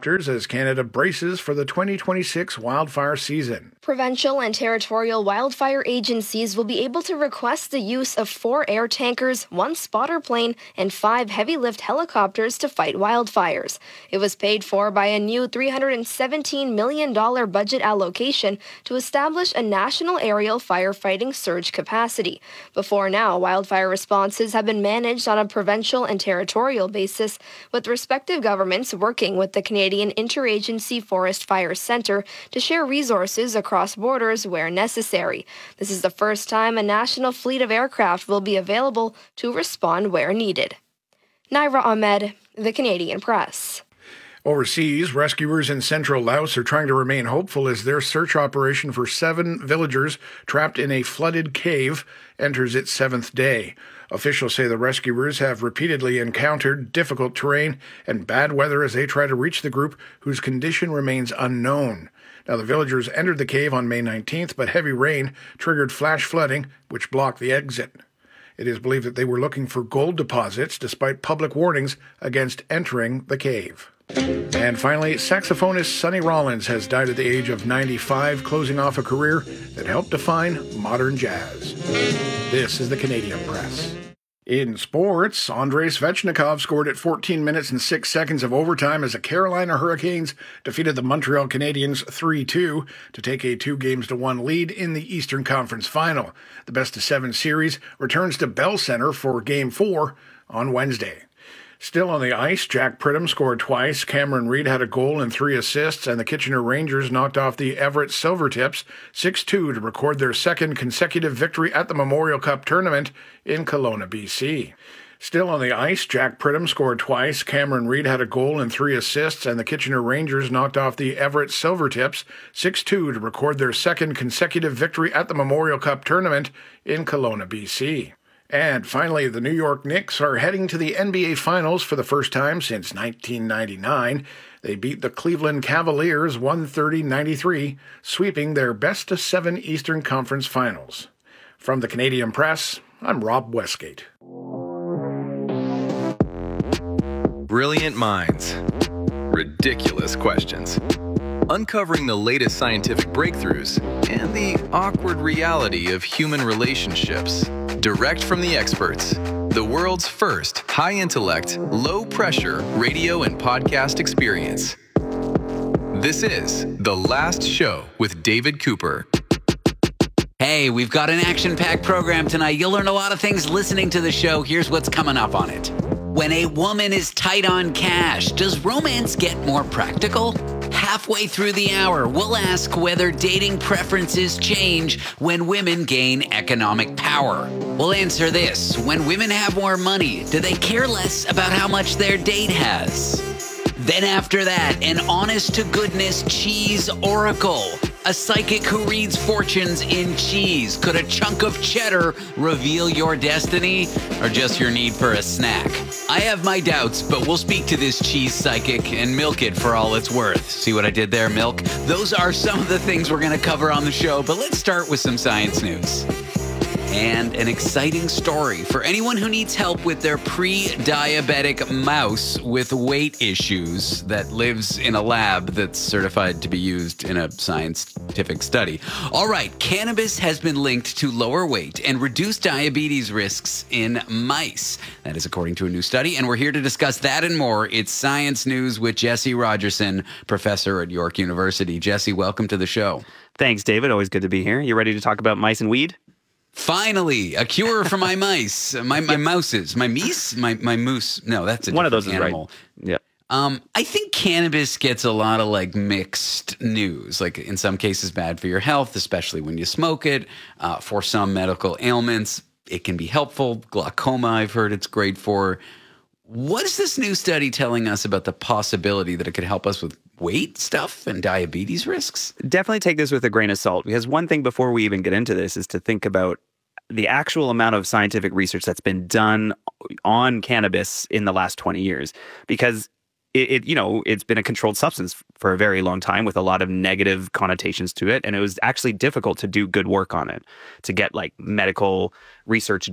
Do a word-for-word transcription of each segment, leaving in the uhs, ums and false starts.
helicopters as Canada braces for the twenty twenty-six wildfire season. Provincial and territorial wildfire agencies will be able to request the use of four air tankers, one spotter plane, and five heavy-lift helicopters to fight wildfires. It was paid for by a new three hundred seventeen million dollars budget allocation to establish a national aerial firefighting surge capacity. Before now, wildfire responses have been managed on a provincial and territorial basis, with respective governments working with the Canadian Interagency Forest Fire Centre to share resources across borders where necessary. This is the first time a national fleet of aircraft will be available to respond where needed. Naira Ahmed, The Canadian Press. Overseas, rescuers in central Laos are trying to remain hopeful as their search operation for seven villagers trapped in a flooded cave enters its seventh day. Officials say the rescuers have repeatedly encountered difficult terrain and bad weather as they try to reach the group whose condition remains unknown. Now, the villagers entered the cave on May nineteenth, but heavy rain triggered flash flooding, which blocked the exit. It is believed that they were looking for gold deposits despite public warnings against entering the cave. And finally, saxophonist Sonny Rollins has died at the age of ninety-five, closing off a career that helped define modern jazz. This is the Canadian Press. In sports, Andrei Svechnikov scored at fourteen minutes and six seconds of overtime as the Carolina Hurricanes defeated the Montreal Canadiens three two to take a two games to one lead in the Eastern Conference Final. The best-of-seven series returns to Bell Center for Game four on Wednesday. Still on the ice, Jack Pridham scored twice, Cameron Reid had a goal and three assists, and the Kitchener Rangers knocked off the Everett Silvertips six two to record their second consecutive victory at the Memorial Cup tournament in Kelowna, B C. Still on the ice, Jack Pridham scored twice, Cameron Reid had a goal and three assists, and the Kitchener Rangers knocked off the Everett Silvertips six two to record their second consecutive victory at the Memorial Cup tournament in Kelowna, B C. And finally, the New York Knicks are heading to the N B A Finals for the first time since nineteen ninety-nine. They beat the Cleveland Cavaliers one thirty to ninety-three, sweeping their best-of-seven Eastern Conference Finals. From the Canadian Press, I'm Rob Westgate. Brilliant minds. Ridiculous questions. Uncovering the latest scientific breakthroughs and the awkward reality of human relationships. Direct from the experts. The world's first high-intellect, low-pressure radio and podcast experience. This is The Last Show with David Cooper. Hey, we've got an action-packed program tonight. You'll learn a lot of things listening to the show. Here's what's coming up on it. When a woman is tight on cash, does romance get more practical? Halfway through the hour, we'll ask whether dating preferences change when women gain economic power. We'll answer this. When women have more money, do they care less about how much their date has? Then after that, an honest-to-goodness cheese oracle. A psychic who reads fortunes in cheese. Could a chunk of cheddar reveal your destiny or just your need for a snack? I have my doubts, but we'll speak to this cheese psychic and milk it for all it's worth. See what I did there, milk? Those are some of the things we're going to cover on the show, but let's start with some science news. And an exciting story for anyone who needs help with their pre-diabetic mouse with weight issues that lives in a lab that's certified to be used in a scientific study. All right, cannabis has been linked to lower weight and reduced diabetes risks in mice. That is according to a new study, and we're here to discuss that and more. It's Science News with Jesse Rogerson, professor at York University. Jesse, welcome to the show. Thanks, David. Always good to be here. You ready to talk about mice and weed? Finally, a cure for my mice, my my mouses, my meese, my my moose. No, that's a one of those animal. Is right. Yeah. Um, I think cannabis gets a lot of like mixed news. Like in some cases, bad for your health, especially when you smoke it. Uh, for some medical ailments, it can be helpful. Glaucoma, I've heard it's great for. What is this new study telling us about the possibility that it could help us with weight stuff and diabetes risks? Definitely take this with a grain of salt, because one thing before we even get into this is to think about the actual amount of scientific research that's been done on cannabis in the last twenty years. Because it, it you know, it's been a controlled substance for a very long time with a lot of negative connotations to it. And it was actually difficult to do good work on it, to get like medical research done.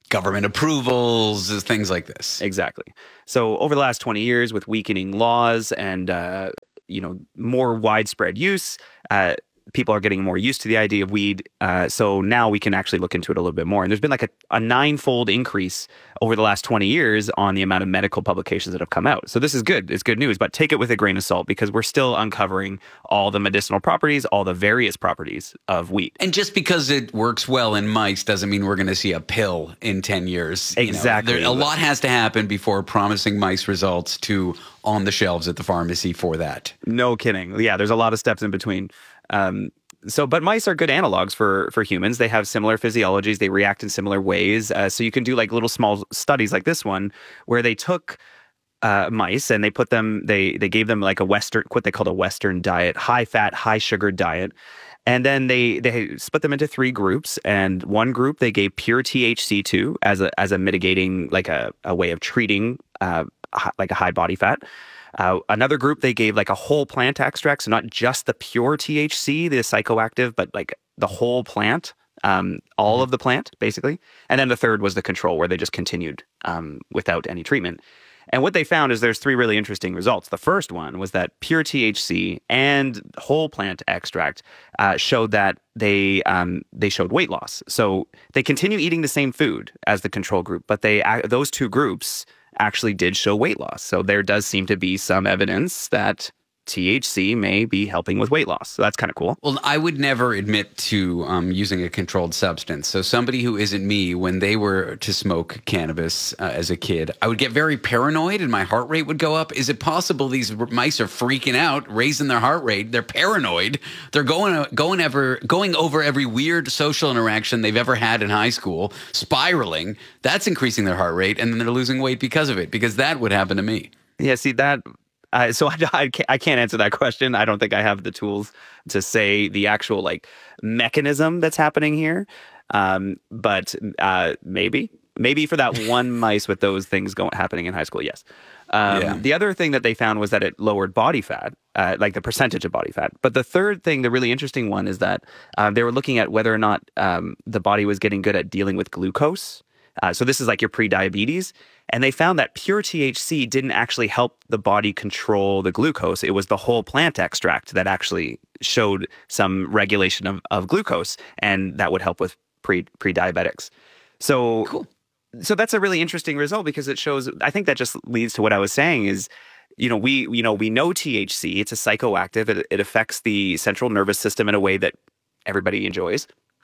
government approvals, things like this. Exactly. So over the last twenty years, with weakening laws and uh, you know more widespread use, uh, people are getting more used to the idea of weed. Uh, so now we can actually look into it a little bit more. And there's been like a, a nine-fold increase over the last twenty years on the amount of medical publications that have come out. So this is good. It's good news, but take it with a grain of salt because we're still uncovering all the medicinal properties, all the various properties of weed. And just because it works well in mice doesn't mean we're going to see a pill in ten years. Exactly. You know, there, a lot has to happen before promising mice results to on the shelves at the pharmacy for that. No kidding. Yeah, there's a lot of steps in between. Um, so, but mice are good analogs for for humans. They have similar physiologies. They react in similar ways. Uh, so you can do like little small studies like this one, where they took uh, mice and they put them. They they gave them like a Western, what they called a Western diet, high fat, high sugar diet, and then they they split them into three groups. And one group they gave pure T H C to as a as a mitigating, like a a way of treating uh, like a high body fat. Uh, another group, they gave like a whole plant extract, so not just the pure T H C, the psychoactive, but like the whole plant, um, all of the plant, basically. And then the third was the control, where they just continued um, without any treatment. And what they found is there's three really interesting results. The first one was that pure T H C and whole plant extract uh, showed that they um, they showed weight loss. So they continue eating the same food as the control group, but they those two groups actually did show weight loss. So there does seem to be some evidence that T H C may be helping with weight loss. So that's kind of cool. Well, I would never admit to um, using a controlled substance. So somebody who isn't me, when they were to smoke cannabis uh, as a kid, I would get very paranoid and my heart rate would go up. Is it possible these mice are freaking out, raising their heart rate? They're paranoid. They're going going ever going over every weird social interaction they've ever had in high school, spiraling. That's increasing their heart rate, and then they're losing weight because of it, because that would happen to me. Yeah, see that... Uh, so I, I, can't, I can't answer that question. I don't think I have the tools to say the actual like mechanism that's happening here. Um, but uh, maybe, maybe for that one mice with those things going happening in high school, yes. Um, Yeah. The other thing that they found was that it lowered body fat, uh, like the percentage of body fat. But the third thing, the really interesting one, is that uh, they were looking at whether or not um, the body was getting good at dealing with glucose. Uh, so this is like your pre-diabetes. And they found that pure T H C didn't actually help the body control the glucose. It was the whole plant extract that actually showed some regulation of, of glucose, and that would help with pre pre-diabetics. So, Cool. so that's a really interesting result, because it shows, I think that just leads to what I was saying is, you know, we, you know, we know T H C, it's a psychoactive. It, it affects the central nervous system in a way that everybody enjoys.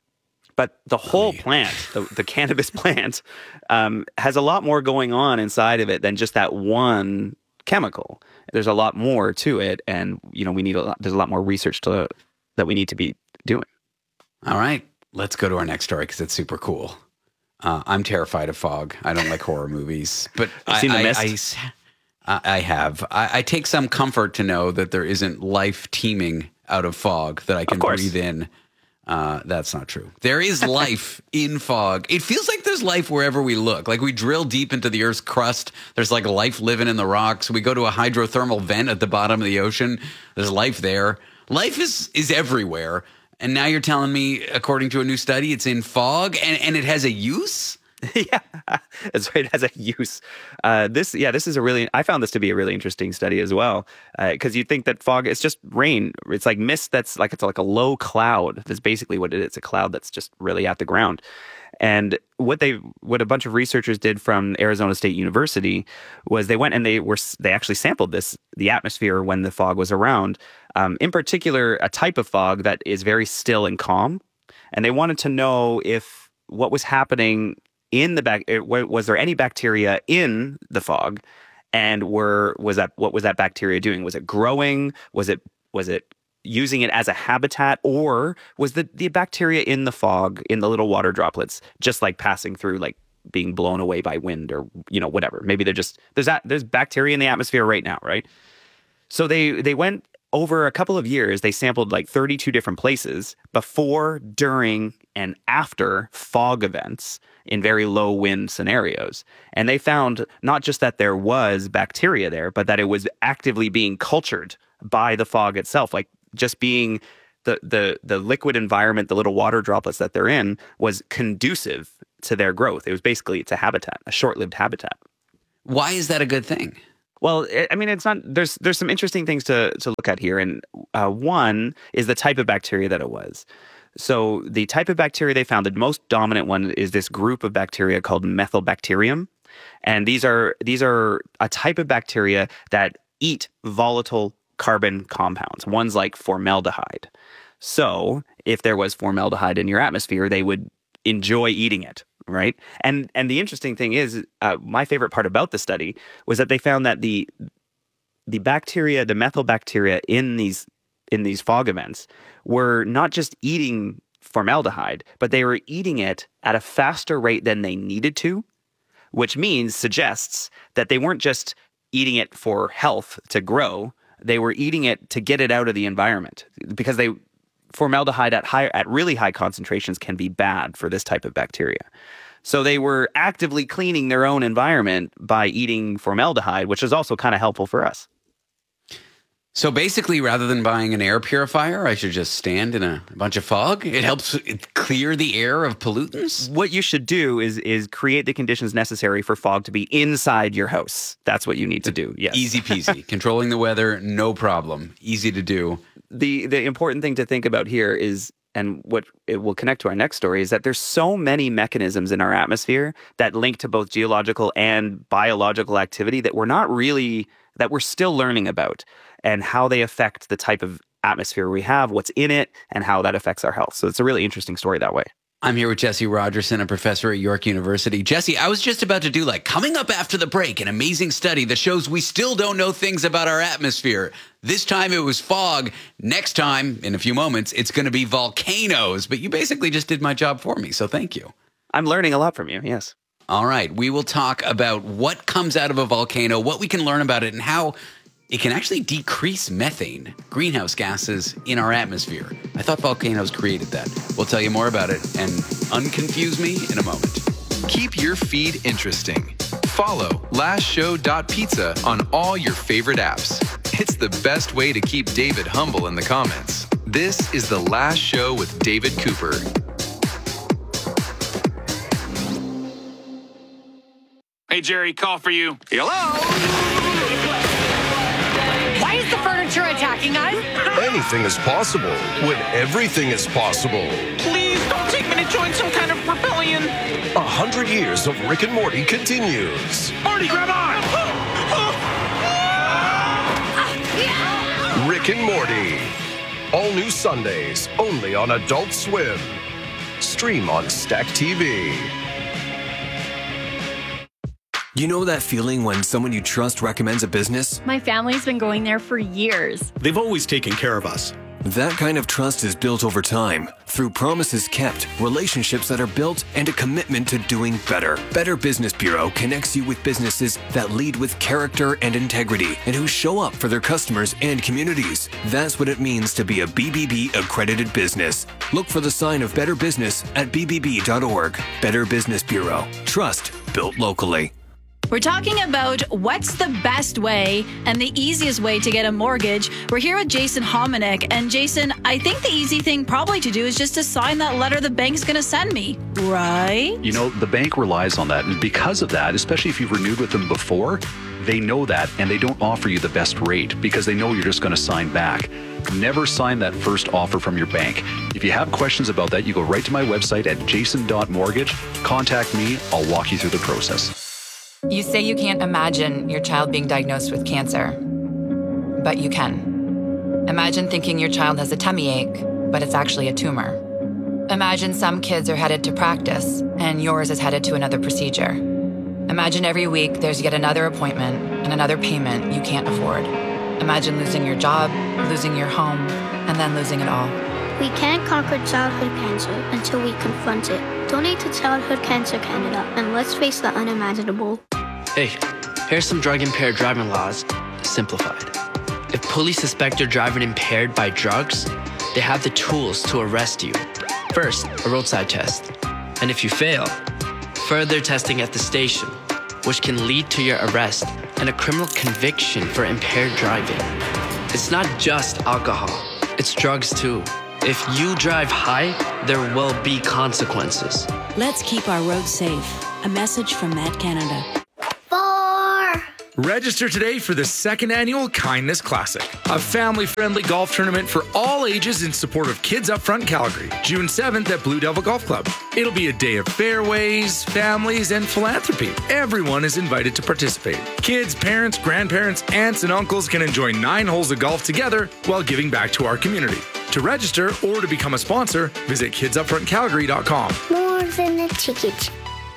But the whole plant, the, the cannabis plant, um, has a lot more going on inside of it than just that one chemical. There's a lot more to it, and you know, we need a lot, there's a lot more research to that we need to be doing. All right, let's go to our next story because it's super cool. Uh, I'm terrified of fog. I don't like horror movies, but I've I, seen The I, Mist. I, I have. I, I take some comfort to know that there isn't life teeming out of fog that I can course. breathe in. Uh, that's not true. There is life in fog. It feels like there's life wherever we look. Like we drill deep into the Earth's crust. There's like life living in the rocks. We go to a hydrothermal vent at the bottom of the ocean. There's life there. Life is is everywhere. And now you're telling me, according to a new study, it's in fog and, and it has a use? Yeah, that's right. It has a use. Uh, this, yeah, this is a really, I found this to be a really interesting study as well. Because uh, you think that fog, it's just rain. It's like mist that's like, it's like a low cloud. That's basically what it is. It's a cloud that's just really at the ground. And what they, what a bunch of researchers did from Arizona State University was they went and they were, they actually sampled this, the atmosphere when the fog was around. Um, in particular, a type of fog that is very still and calm. And they wanted to know if what was happening in the back, was there any bacteria in the fog, and were was that what was that bacteria doing? Was it growing? Was it was it using it as a habitat, or was the the bacteria in the fog, in the little water droplets, just like passing through, like being blown away by wind, or you know whatever? Maybe they're just there's that there's bacteria in the atmosphere right now, right? So they they went over a couple of years. They sampled like thirty-two different places before, during, and after fog events in very low wind scenarios. And they found not just that there was bacteria there, but that it was actively being cultured by the fog itself. Like just being the, the, the liquid environment, the little water droplets that they're in, was conducive to their growth. It was basically, it's a habitat, a short-lived habitat. Why is that a good thing? Well, I mean, it's not, there's there's some interesting things to, to look at here. And uh, one is the type of bacteria that it was. So the type of bacteria they found, the most dominant one is this group of bacteria called Methylbacterium. And these are these are a type of bacteria that eat volatile carbon compounds. One's like formaldehyde. So if there was formaldehyde in your atmosphere, they would enjoy eating it, right? And and the interesting thing is, uh, my favorite part about the study was that they found that the the bacteria, the methylbacteria in these in these fog events were not just eating formaldehyde, but they were eating it at a faster rate than they needed to, which means suggests that they weren't just eating it for health to grow, they were eating it to get it out of the environment, because they formaldehyde at high at really high concentrations can be bad for this type of bacteria. So they were actively cleaning their own environment by eating formaldehyde, which is also kind of helpful for us. So basically, rather than buying an air purifier, I should just stand in a bunch of fog? It helps clear the air of pollutants? What you should do is is create the conditions necessary for fog to be inside your house. That's what you need to do, yes. Easy peasy. Controlling the weather, no problem. Easy to do. The the important thing to think about here is, and what it will connect to our next story, is that there's so many mechanisms in our atmosphere that link to both geological and biological activity that we're not really, that we're still learning about, and how they affect the type of atmosphere we have, what's in it, and how that affects our health. So it's a really interesting story that way. I'm here with Jesse Rogerson, a professor at York University. Jesse, I was just about to do, like, coming up after the break, an amazing study that shows we still don't know things about our atmosphere. This time it was fog. Next time, in a few moments, it's going to be volcanoes. But you basically just did my job for me, so thank you. I'm learning a lot from you, yes. All right, we will talk about what comes out of a volcano, what we can learn about it, and how it can actually decrease methane, greenhouse gases in our atmosphere. I thought volcanoes created that. We'll tell you more about it and unconfuse me in a moment. Keep your feed interesting. Follow last show dot pizza on all your favorite apps. It's the best way to keep David humble in the comments. This is The Last Show with David Cooper. Hey, Jerry, call for you. Hello? Why is the furniture attacking us? Anything is possible when everything is possible. Please don't take me to join some kind of rebellion. A hundred years of Rick and Morty continues. Marty, grab on! Rick and Morty. All new Sundays, only on Adult Swim. Stream on Stack T V. You know that feeling when someone you trust recommends a business? My family's been going there for years. They've always taken care of us. That kind of trust is built over time through promises kept, relationships that are built, and a commitment to doing better. Better Business Bureau connects you with businesses that lead with character and integrity and who show up for their customers and communities. That's what it means to be a B B B accredited business. Look for the sign of Better Business at b b b dot org. Better Business Bureau. Trust built locally. We're talking about what's the best way and the easiest way to get a mortgage. We're here with Jason Hominick. And Jason, I think the easy thing probably to do is just to sign that letter the bank's going to send me, right? You know, the bank relies on that. And because of that, especially if you've renewed with them before, they know that and they don't offer you the best rate because they know you're just going to sign back. Never sign that first offer from your bank. If you have questions about that, you go right to my website at jason dot mortgage. Contact me. I'll walk you through the process. You say you can't imagine your child being diagnosed with cancer, but you can. Imagine thinking your child has a tummy ache, but it's actually a tumor. Imagine some kids are headed to practice, and yours is headed to another procedure. Imagine every week there's yet another appointment and another payment you can't afford. Imagine losing your job, losing your home, and then losing it all. We can't conquer childhood cancer until we confront it. Donate to Childhood Cancer Canada, and let's face the unimaginable. Hey, here's some drug-impaired driving laws, simplified. If police suspect you're driving impaired by drugs, they have the tools to arrest you. First, a roadside test. And if you fail, further testing at the station, which can lead to your arrest and a criminal conviction for impaired driving. It's not just alcohol, it's drugs too. If you drive high, there will be consequences. Let's keep our roads safe. A message from Mad Canada. Four. Register today for the second annual Kindness Classic, a family-friendly golf tournament for all ages in support of Kids Up Front Calgary, June seventh at Blue Devil Golf Club. It'll be a day of fairways, families, and philanthropy. Everyone is invited to participate. Kids, parents, grandparents, aunts, and uncles can enjoy nine holes of golf together while giving back to our community. To register or to become a sponsor, visit kids up front calgary dot com. More than a ticket.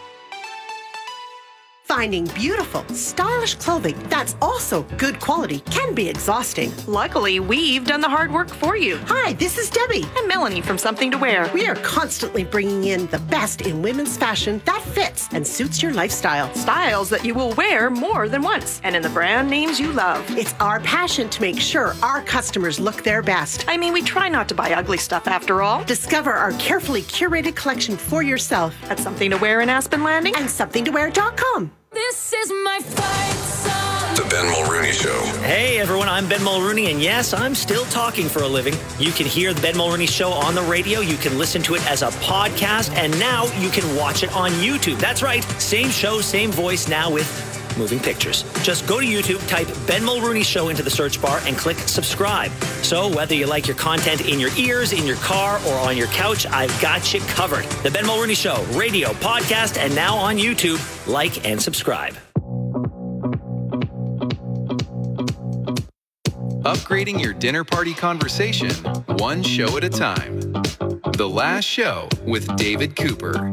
Finding beautiful, stylish clothing that's also good quality can be exhausting. Luckily, we've done the hard work for you. Hi, this is Debbie. And Melanie from Something to Wear. We are constantly bringing in the best in women's fashion that fits and suits your lifestyle. Styles that you will wear more than once, and in the brand names you love. It's our passion to make sure our customers look their best. I mean, we try not to buy ugly stuff after all. Discover our carefully curated collection for yourself at Something to Wear in Aspen Landing and something to wear dot com. This is my fight song. The Ben Mulrooney Show. Hey everyone, I'm Ben Mulrooney, and yes, I'm still talking for a living. You can hear the Ben Mulrooney Show on the radio, you can listen to it as a podcast, and now you can watch it on YouTube. That's right, same show, same voice, now with moving pictures. Just go to YouTube, type Ben Mulrooney Show into the search bar, and click subscribe. So whether you like your content in your ears, in your car, or on your couch, I've got you covered. The Ben Mulrooney Show, radio, podcast, and now on YouTube. Like and subscribe. Upgrading your dinner party conversation, one show at a time. The Last Show with David Cooper.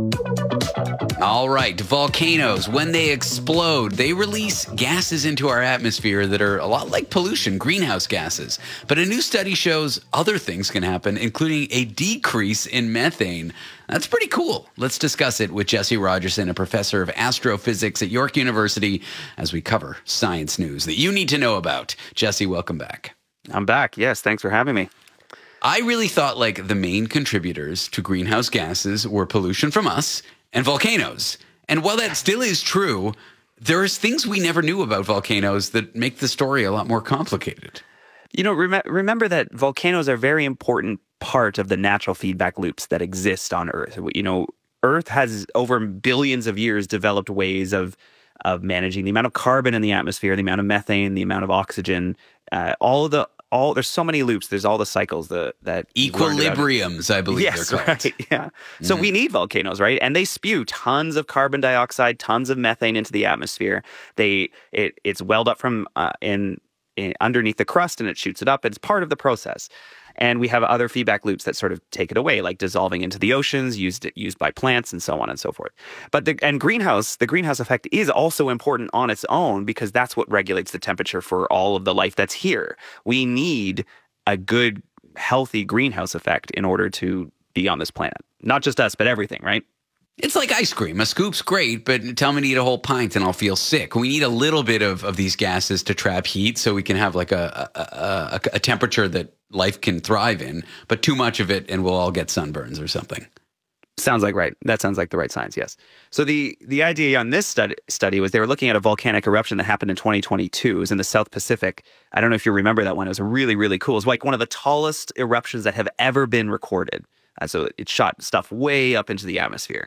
All right, volcanoes, when they explode, they release gases into our atmosphere that are a lot like pollution, greenhouse gases. But a new study shows other things can happen, including a decrease in methane. That's pretty cool. Let's discuss it with Jesse Rogerson, a professor of astrophysics at York University, as we cover science news that you need to know about. Jesse, welcome back. I'm back. Yes, thanks for having me. I really thought like the main contributors to greenhouse gases were pollution from us and volcanoes. And while that still is true, there's things we never knew about volcanoes that make the story a lot more complicated. You know, rem- remember that volcanoes are a very important part of the natural feedback loops that exist on Earth. You know, Earth has over billions of years developed ways of of managing the amount of carbon in the atmosphere, the amount of methane, the amount of oxygen, uh, all of the all there's so many loops. There's all the cycles the, that equilibriums, I believe yes, they're called. Right, yeah. Mm-hmm. So we need volcanoes, right? And they spew tons of carbon dioxide, tons of methane into the atmosphere. They it it's welled up from uh, in, in underneath the crust, and it shoots it up. It's part of the process. And we have other feedback loops that sort of take it away, like dissolving into the oceans, used used by plants, and so on and so forth. But the and greenhouse, the greenhouse effect is also important on its own because that's what regulates the temperature for all of the life that's here. We need a good, healthy greenhouse effect in order to be on this planet. Not just us, but everything, right? It's like ice cream. A scoop's great, but tell me to eat a whole pint and I'll feel sick. We need a little bit of, of these gases to trap heat so we can have like a, a, a, a temperature that life can thrive in, but too much of it and we'll all get sunburns or something. Sounds like right. That sounds like the right science, yes. So the, the idea on this study, study was they were looking at a volcanic eruption that happened in twenty twenty-two. It was in the South Pacific. I don't know if you remember that one. It was really, really cool. It was like one of the tallest eruptions that have ever been recorded. Uh, so it shot stuff way up into the atmosphere.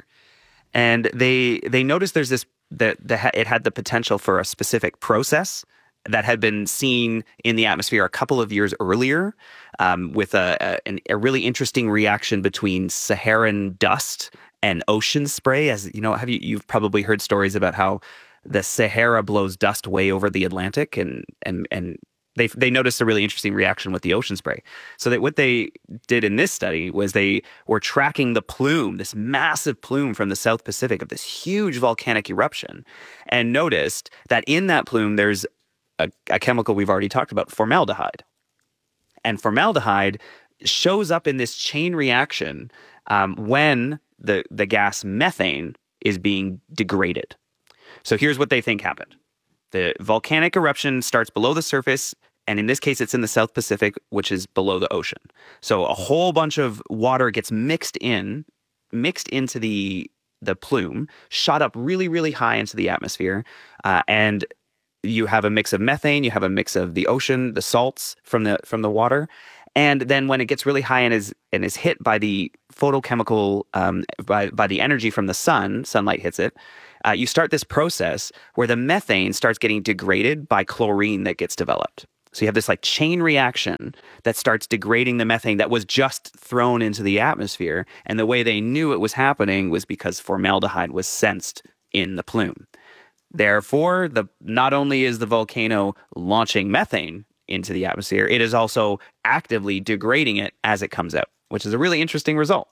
And they they noticed there's this that the, it had the potential for a specific process that had been seen in the atmosphere a couple of years earlier, um, with a, a a really interesting reaction between Saharan dust and ocean spray. As you know, have you you've probably heard stories about how the Sahara blows dust way over the Atlantic, and and and they they noticed a really interesting reaction with the ocean spray. So that what they did in this study was they were tracking the plume, this massive plume from the South Pacific of this huge volcanic eruption, and noticed that in that plume there's a, a chemical we've already talked about, formaldehyde. And formaldehyde shows up in this chain reaction um, when the the gas methane is being degraded. So here's what they think happened. The volcanic eruption starts below the surface, and in this case, it's in the South Pacific, which is below the ocean. So a whole bunch of water gets mixed in, mixed into the the plume, shot up really, really high into the atmosphere, uh, and you have a mix of methane, you have a mix of the ocean, the salts from the from the water, And then when it gets really high and is and is hit by the photochemical, um, by, by the energy from the sun, sunlight hits it, uh, you start this process where the methane starts getting degraded by chlorine that gets developed. So you have this like chain reaction that starts degrading the methane that was just thrown into the atmosphere. And the way they knew it was happening was because formaldehyde was sensed in the plume. Therefore, the not only is the volcano launching methane into the atmosphere, it is also actively degrading it as it comes out, which is a really interesting result.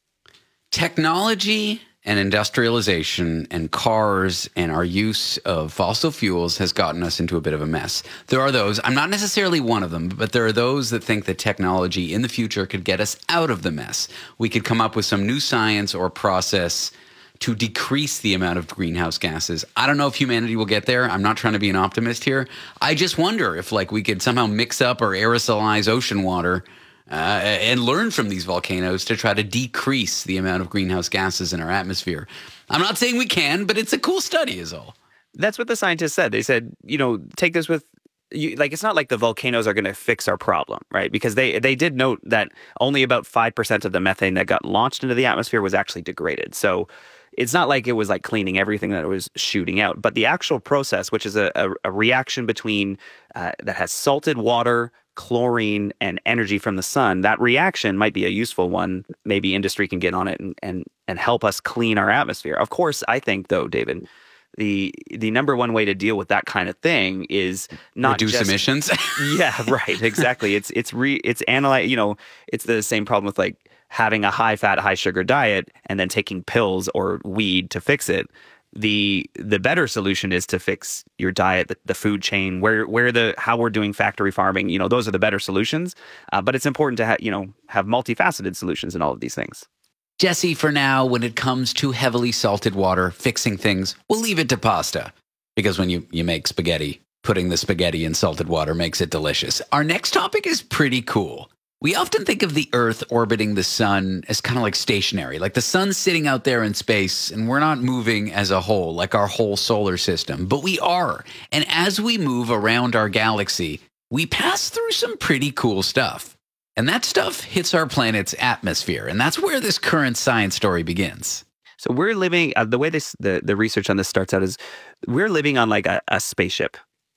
Technology and industrialization and cars and our use of fossil fuels has gotten us into a bit of a mess. There are those, I'm not necessarily one of them, but there are those that think that technology in the future could get us out of the mess. We could come up with some new science or process to decrease the amount of greenhouse gases. I don't know if humanity will get there. I'm not trying to be an optimist here. I just wonder if like we could somehow mix up or aerosolize ocean water Uh, and learn from these volcanoes to try to decrease the amount of greenhouse gases in our atmosphere. I'm not saying we can, but it's a cool study is all. That's what the scientists said. They said, you know, take this with, you, like, it's not like the volcanoes are going to fix our problem, right? Because they, they did note that only about five percent of the methane that got launched into the atmosphere was actually degraded. So it's not like it was like cleaning everything that it was shooting out. But the actual process, which is a, a, a reaction between, uh, that has salted water, chlorine, and energy from the sun, that reaction might be a useful one. Maybe industry can get on it and, and, and help us clean our atmosphere. Of course, I think, though, David, the the number one way to deal with that kind of thing is not reduce just, emissions. Yeah, right. Exactly. It's it's re it's analyze. You know, it's the same problem with like having a high fat, high sugar diet and then taking pills or weed to fix it. The the better solution is to fix your diet, the, the food chain, where where the how we're doing factory farming. You know, those are the better solutions. Uh, but it's important to ha- you know have multifaceted solutions in all of these things. Jesse, for now, when it comes to heavily salted water, fixing things, we'll leave it to pasta. Because when you, you make spaghetti, putting the spaghetti in salted water makes it delicious. Our next topic is pretty cool. We often think of the Earth orbiting the sun as kind of like stationary, like the sun's sitting out there in space and we're not moving as a whole, like our whole solar system, but we are. And as we move around our galaxy, we pass through some pretty cool stuff. And that stuff hits our planet's atmosphere. And that's where this current science story begins. So we're living, uh, the way this the, the research on this starts out is we're living on like a, a spaceship.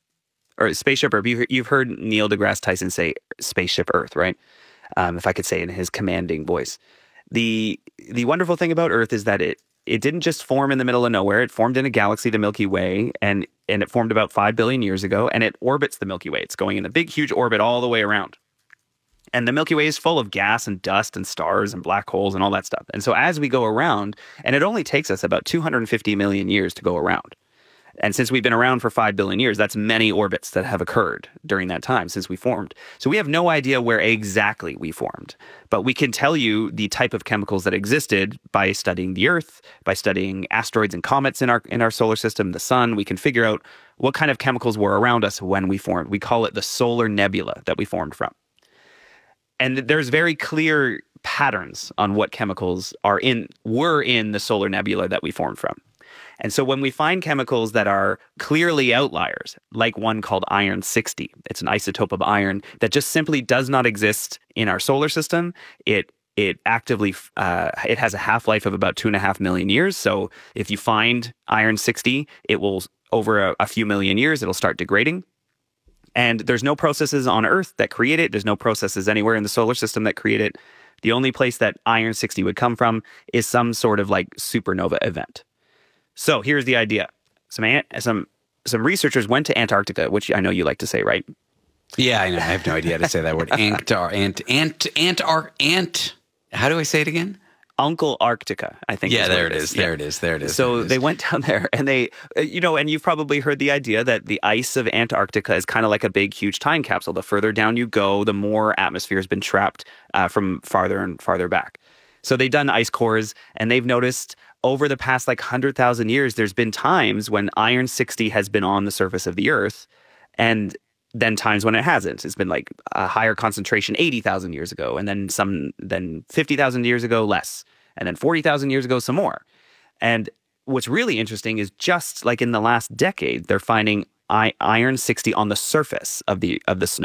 Or spaceship Earth. You, you've heard Neil deGrasse Tyson say spaceship Earth, right? Um, if I could say in his commanding voice. The the wonderful thing about Earth is that it it didn't just form in the middle of nowhere. It formed in a galaxy, the Milky Way, and, and it formed about five billion years ago, and it orbits the Milky Way. It's going in a big, huge orbit all the way around. And the Milky Way is full of gas and dust and stars and black holes and all that stuff. And so as we go around, and it only takes us about two hundred fifty million years to go around. And since we've been around for five billion years, that's many orbits that have occurred during that time since we formed. So we have no idea where exactly we formed. But we can tell you the type of chemicals that existed by studying the Earth, by studying asteroids and comets in our in our solar system, the sun. We can figure out what kind of chemicals were around us when we formed. We call it the solar nebula that we formed from. And there's very clear patterns on what chemicals are in were in the solar nebula that we formed from. And so when we find chemicals that are clearly outliers, like one called iron sixty, it's an isotope of iron that just simply does not exist in our solar system. It it actively uh, it has a half-life of about two and a half million years. So if you find iron sixty, it will over a, a few million years it'll start degrading. And there's no processes on Earth that create it. There's no processes anywhere in the solar system that create it. The only place that iron sixty would come from is some sort of like supernova event. So here's the idea. Some some some researchers went to Antarctica, which I know you like to say, right? Yeah, I know. I have no idea how to say that word. Antar, ant, ant, antar, ant. How do I say it again? Uncle Arctica, I think. Yeah, there it is. There it is. There it is. So they went down there and they, you know, and you've probably heard the idea that the ice of Antarctica is kind of like a big, huge time capsule. The further down you go, the more atmosphere has been trapped uh, from farther and farther back. So they've done ice cores and they've noticed over the past like one hundred thousand years, there's been times when iron sixty has been on the surface of the Earth and then times when it hasn't. It's been like a higher concentration eighty thousand years ago, and then some, then fifty thousand years ago, less, and then forty thousand years ago, some more. And what's really interesting is just like in the last decade, they're finding I- iron sixty on the surface of the of the snow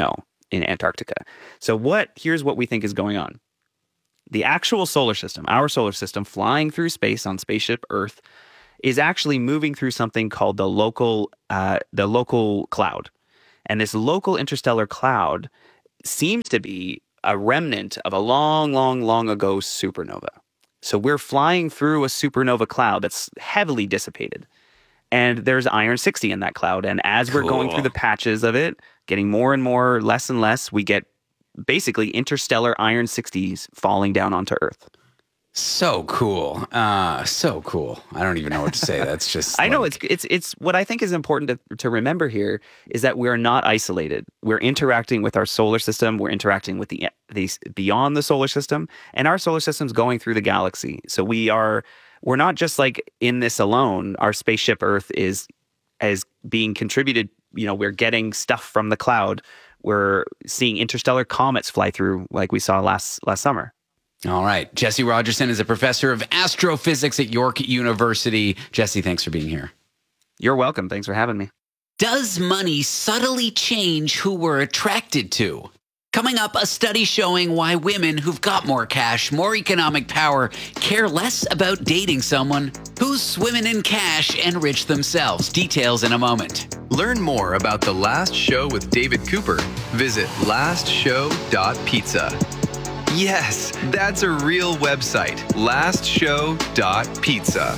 in Antarctica. So what? Here's what we think is going on. The actual solar system, our solar system, flying through space on spaceship Earth, is actually moving through something called the local, uh, the local cloud. And this local interstellar cloud seems to be a remnant of a long, long, long ago supernova. So we're flying through a supernova cloud that's heavily dissipated. And there's iron sixty in that cloud. And as we're cool. going through the patches of it, getting more and more, less and less, we get basically interstellar iron sixties falling down onto Earth. So cool. Uh, so cool. I don't even know what to say. That's just I like... know it's it's it's what I think is important to, to remember here is that we're not isolated. We're interacting with our solar system. We're interacting with the the beyond the solar system, and our solar system's going through the galaxy. So we are we're not just like in this alone. Our spaceship Earth is is being contributed. You know, we're getting stuff from the cloud. We're seeing interstellar comets fly through like we saw last last summer. All right. Jesse Rogerson is a professor of astrophysics at York University. Jesse, thanks for being here. You're welcome. Thanks for having me. Does money subtly change who we're attracted to? Coming up, a study showing why women who've got more cash, more economic power, care less about dating someone who's swimming in cash and rich themselves. Details in a moment. Learn more about The Last Show with David Cooper. Visit last show dot pizza. Yes, that's a real website, last show dot pizza.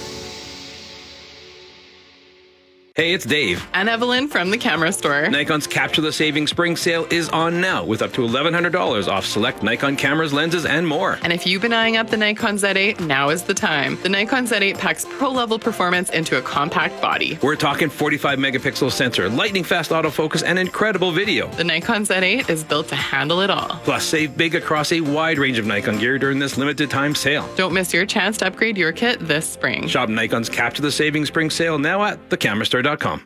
Hey, it's Dave. And Evelyn from the Camera Store. Nikon's Capture the Savings Spring Sale is on now with up to eleven hundred dollars off select Nikon cameras, lenses, and more. And if you've been eyeing up the Nikon Z eight, now is the time. The Nikon Z eight packs pro-level performance into a compact body. We're talking forty-five megapixel sensor, lightning-fast autofocus, and incredible video. The Nikon Z eight is built to handle it all. Plus, save big across a wide range of Nikon gear during this limited-time sale. Don't miss your chance to upgrade your kit this spring. Shop Nikon's Capture the Savings Spring Sale now at the camera store dot com.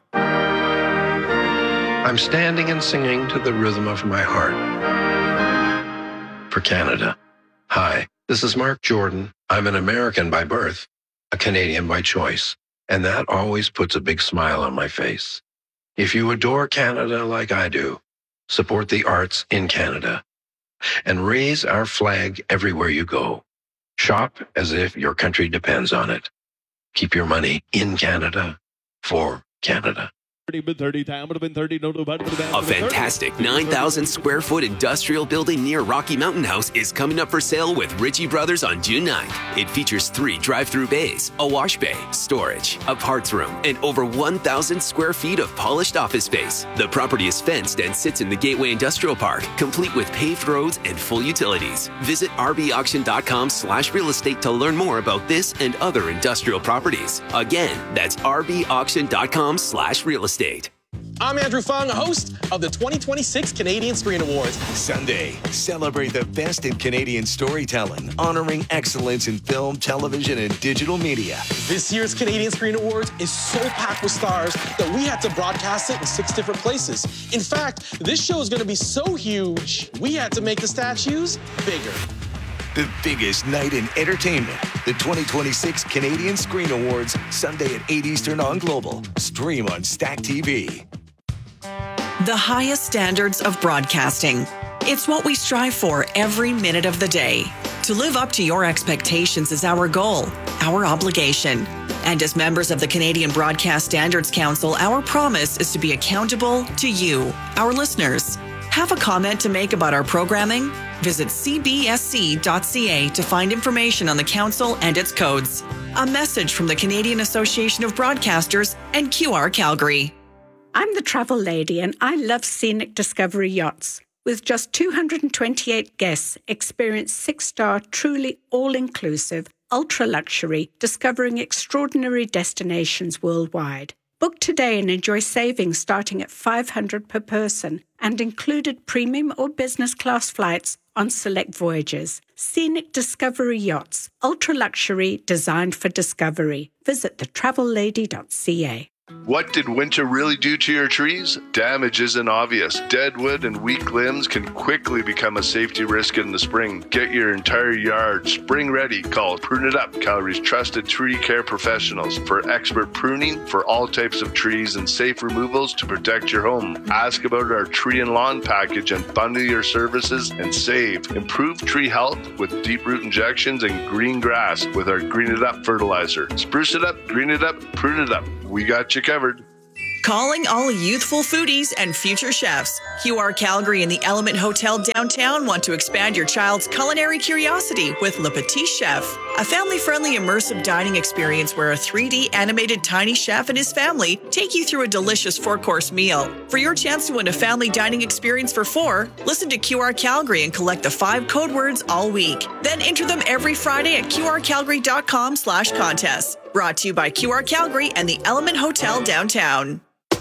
I'm standing and singing to the rhythm of my heart. For Canada. Hi, this is Mark Jordan. I'm an American by birth, a Canadian by choice, and that always puts a big smile on my face. If you adore Canada like I do, support the arts in Canada and raise our flag everywhere you go. Shop as if your country depends on it. Keep your money in Canada for Canada. A fantastic nine thousand square foot industrial building near Rocky Mountain House is coming up for sale with Ritchie Brothers on June ninth. It features three drive-through bays, a wash bay, storage, a parts room, and over one thousand square feet of polished office space. The property is fenced and sits in the Gateway Industrial Park, complete with paved roads and full utilities. Visit rbauction.com slash real estate to learn more about this and other industrial properties. Again, that's rbauction.com slash real estate. I'm Andrew Fung, host of the twenty twenty-six Canadian Screen Awards. Sunday, celebrate the best in Canadian storytelling, honoring excellence in film, television, and digital media. This year's Canadian Screen Awards is so packed with stars that we had to broadcast it in six different places. In fact, this show is going to be so huge, we had to make the statues bigger. The biggest night in entertainment. The twenty twenty-six Canadian Screen Awards, Sunday at eight Eastern on Global. Stream on Stack T V. The highest standards of broadcasting. It's what we strive for every minute of the day. To live up to your expectations is our goal, our obligation. And as members of the Canadian Broadcast Standards Council, our promise is to be accountable to you, our listeners. Have a comment to make about our programming? Visit c b s c dot c a to find information on the council and its codes. A message from the Canadian Association of Broadcasters and Q R Calgary. I'm the travel lady and I love Scenic Discovery Yachts. With just two hundred twenty-eight guests, experience six-star, truly all-inclusive, ultra-luxury, discovering extraordinary destinations worldwide. Book today and enjoy savings starting at five hundred dollars per person and included premium or business class flights on select voyages. Scenic Discovery Yachts, ultra-luxury, designed for discovery. Visit the travel lady dot c a. What did winter really do to your trees? Damage isn't obvious. Dead wood and weak limbs can quickly become a safety risk in the spring. Get your entire yard spring ready. Call Prune It Up, Calgary's trusted tree care professionals, for expert pruning for all types of trees and safe removals to protect your home. Ask about our tree and lawn package and bundle your services and save. Improve tree health with deep root injections and green grass with our Green It Up fertilizer. Spruce it up, green it up, prune it up. We got you covered. Calling all youthful foodies and future chefs. Q R Calgary and the Element Hotel downtown want to expand your child's culinary curiosity with Le Petit Chef, a family-friendly immersive dining experience where a three D animated tiny chef and his family take you through a delicious four-course meal. For your chance to win a family dining experience for four, listen to Q R Calgary and collect the five code words all week. Then enter them every Friday at qrcalgary.com slash contest. Brought to you by Q R Calgary and the Element Hotel downtown.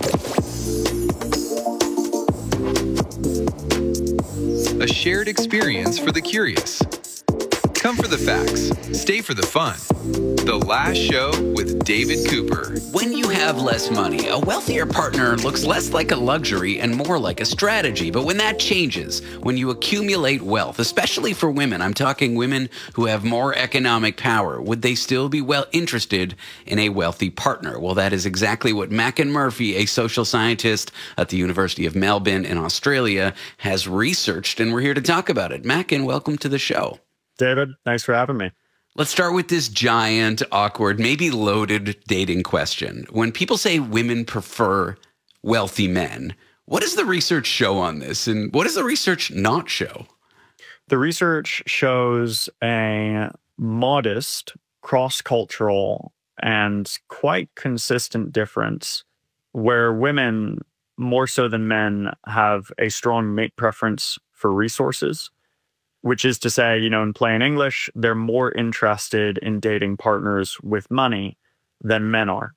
A shared experience for the curious. Come for the facts, stay for the fun. The Last Show with David Cooper. When you have less money, a wealthier partner looks less like a luxury and more like a strategy. But when that changes, when you accumulate wealth, especially for women, I'm talking women who have more economic power, would they still be well interested in a wealthy partner? Well, that is exactly what Mackin Murphy, a social scientist at the University of Melbourne in Australia, has researched, and we're here to talk about it. Mackin, welcome to the show. David, thanks for having me. Let's start with this giant, awkward, maybe loaded dating question. When people say women prefer wealthy men, what does the research show on this? And what does the research not show? The research shows a modest, cross-cultural, and quite consistent difference where women, more so than men, have a strong mate preference for resources. Which is to say, you know, in plain English, they're more interested in dating partners with money than men are.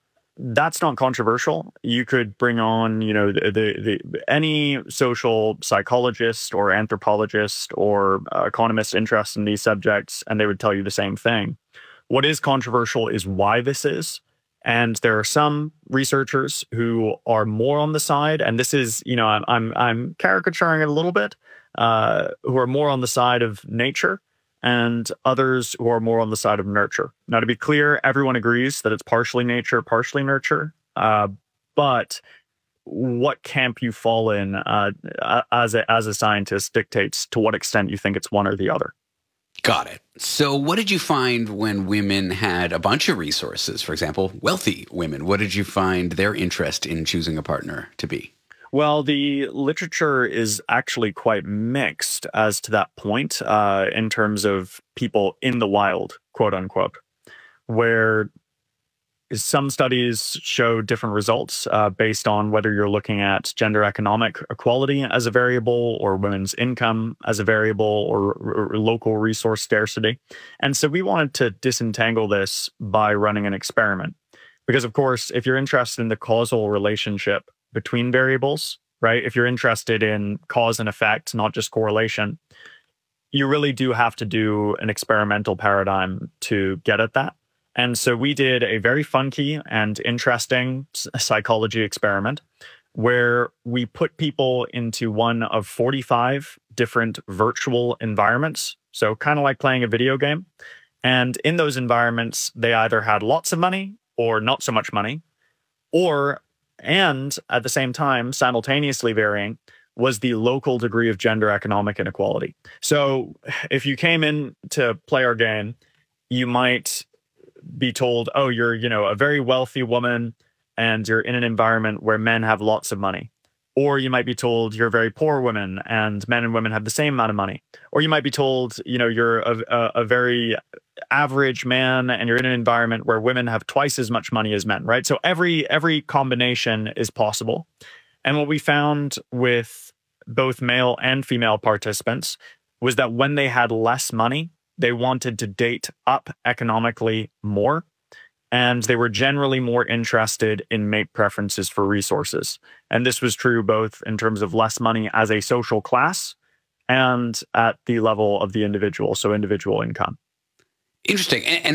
That's not controversial. You could bring on, you know, the, the, the any social psychologist or anthropologist or uh, economist interested in these subjects, and they would tell you the same thing. What is controversial is why this is. And there are some researchers who are more on the side, and this is, you know, I'm I'm, I'm caricaturing it a little bit, uh, who are more on the side of nature, and others who are more on the side of nurture. Now, to be clear, everyone agrees that it's partially nature, partially nurture, uh, but what camp you fall in uh, as a, as a scientist dictates to what extent you think it's one or the other. Got it. So what did you find when women had a bunch of resources? For example, wealthy women. What did you find their interest in choosing a partner to be? Well, the literature is actually quite mixed as to that point uh, in terms of people in the wild, quote unquote, where some studies show different results uh, based on whether you're looking at gender economic equality as a variable or women's income as a variable or, or local resource scarcity. And so we wanted to disentangle this by running an experiment. Because, of course, if you're interested in the causal relationship between variables, right, if you're interested in cause and effect, not just correlation, you really do have to do an experimental paradigm to get at that. And so we did a very funky and interesting psychology experiment where we put people into one of forty-five different virtual environments. So kind of like playing a video game. And in those environments, they either had lots of money or not so much money, or, and at the same time, simultaneously varying, was the local degree of gender economic inequality. So if you came in to play our game, you might be told, oh, you're, you know, a very wealthy woman and you're in an environment where men have lots of money. Or you might be told you're a very poor woman and men and women have the same amount of money. Or you might be told, you know, you're a, a, a very average man and you're in an environment where women have twice as much money as men, right? So every every combination is possible. And what we found with both male and female participants was that when they had less money, they wanted to date up economically more, and they were generally more interested in mate preferences for resources. And this was true both in terms of less money as a social class and at the level of the individual, so individual income. Interesting. And, and